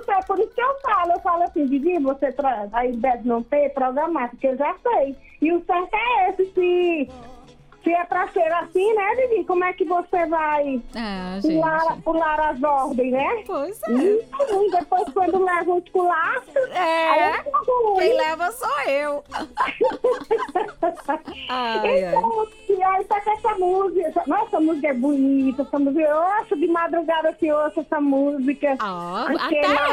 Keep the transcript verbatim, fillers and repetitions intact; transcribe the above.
sei, por isso que eu falo. Eu falo assim, Vivi, você tra... aí deve não ter programado, porque eu já sei. E o certo é esse, se, se é pra ser assim, né, Vivi? Como é que você vai Ah, pular, gente. pular as ordens, né? Pois é. E depois quando leva um esculacho, aí É, eu fico ruim. quem leva sou eu. Ai, ai. Então, e aí tá com essa música. Nossa, essa música é bonita, essa música. Eu acho de madrugada que eu ouço essa música. Ah, Aquela- até